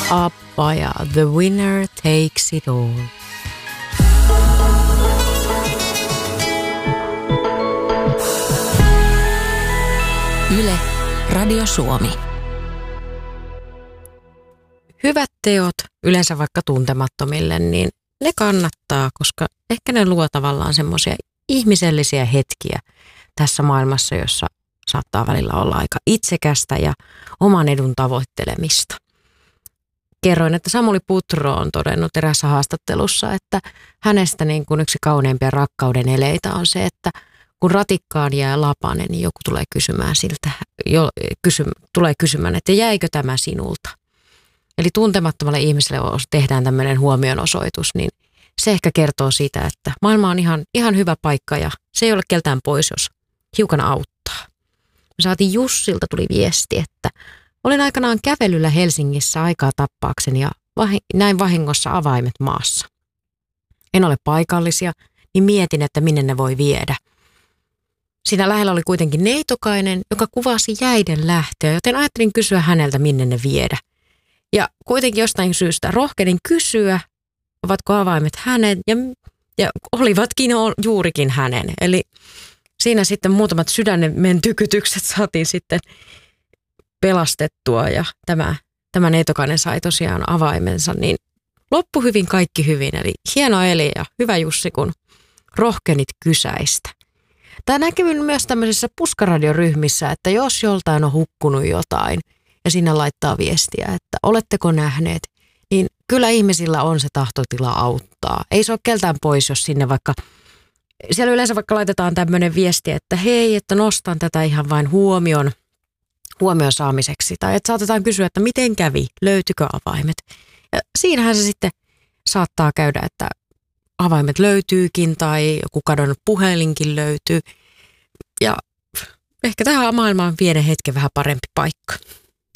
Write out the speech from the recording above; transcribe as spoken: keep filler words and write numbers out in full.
ABBA ja The Winner Takes It All. Yle, Radio Suomi. Hyvät teot, yleensä vaikka tuntemattomille, niin ne kannattaa, koska ehkä ne luo tavallaan semmoisia ihmisellisiä hetkiä tässä maailmassa, jossa saattaa välillä olla aika itsekästä ja oman edun tavoittelemista. Kerroin, että Samuli Putro on todennut erässä haastattelussa, että hänestä niin kuin yksi kauneimpia rakkauden eleitä on se, että kun ratikkaan jää lapanen, niin joku tulee kysymään siltä, jo, kysy, tulee kysymään, että jäikö tämä sinulta? Eli tuntemattomalle ihmiselle tehdään tämmöinen huomionosoitus, niin se ehkä kertoo siitä, että maailma on ihan, ihan hyvä paikka ja se ei ole keltään pois, jos hiukan auttaa. Me saatiin Jussilta tuli viesti, että olin aikanaan kävelyllä Helsingissä aikaa tappaakseni ja vahi, näin vahingossa avaimet maassa. En ole paikallisia, niin mietin, että minne ne voi viedä. Siinä lähellä oli kuitenkin neitokainen, joka kuvasi jäiden lähtöä, joten ajattelin kysyä häneltä, minne ne viedä. Ja kuitenkin jostain syystä rohkenin kysyä, ovatko avaimet hänen, ja, ja olivatkin juurikin hänen. Eli siinä sitten muutamat sydämen tykytykset saatiin sitten pelastettua, ja tämä, tämä neitokainen sai tosiaan avaimensa, niin loppu hyvin, kaikki hyvin. Eli hieno eli ja hyvä Jussi, kun rohkenit kysäistä. Tämä näkyy myös tämmöisissä puskaradioryhmissä, että jos joltain on hukkunut jotain ja sinne laittaa viestiä, että oletteko nähneet, niin kyllä ihmisillä on se tahtotila auttaa. Ei se ole keltään pois, jos sinne vaikka, siellä yleensä vaikka laitetaan tämmöinen viesti, että hei, että nostan tätä ihan vain huomion, huomion saamiseksi. Tai että saatetaan kysyä, että miten kävi, löytyykö avaimet. Ja siinähän se sitten saattaa käydä, että avaimet löytyykin tai joku kadonnut puhelinkin löytyy. Ja ehkä tähän maailmaan pienen hetken vähän parempi paikka.